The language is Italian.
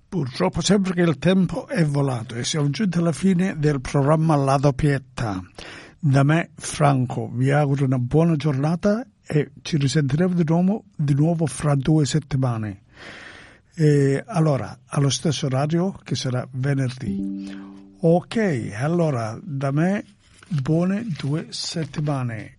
Purtroppo sempre che il tempo è volato e siamo giunti alla fine del programma La Doppietta. Da me, Franco, vi auguro una buona giornata e ci risentiremo di nuovo fra 2 settimane. E allora, allo stesso orario che sarà venerdì. Ok, allora da me buone 2 settimane.